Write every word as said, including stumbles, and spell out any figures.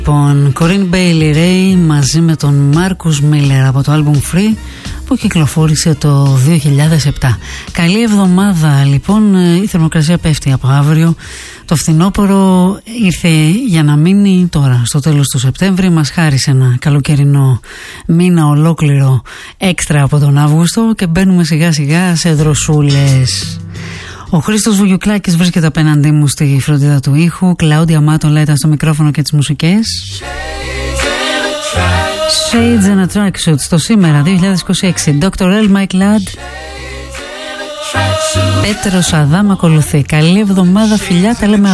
Λοιπόν, Κορίν Μπέιλι Ρέι μαζί με τον Μάρκους Μίλλερ από το άλμπουμ Free που κυκλοφόρησε το δύο χιλιάδες επτά. Καλή εβδομάδα λοιπόν, η θερμοκρασία πέφτει από αύριο. Το φθινόπωρο ήρθε για να μείνει τώρα στο τέλος του Σεπτέμβρη. Μας χάρισε ένα καλοκαιρινό μήνα ολόκληρο έξτρα από τον Αύγουστο και μπαίνουμε σιγά σιγά σε δροσούλες. Ο Χρήστος Βουγιουκλάκης βρίσκεται απέναντί μου στη φροντίδα του ήχου. Κλάουντια Μάτολα ήταν στο μικρόφωνο και τις μουσικές. Shades and Attractions το σήμερα δύο χιλιάδες είκοσι έξι. Doctor L. Mike Ladd. Πέτρος Αδάμ ακολουθεί. Καλή εβδομάδα, φιλιά, τα λέμε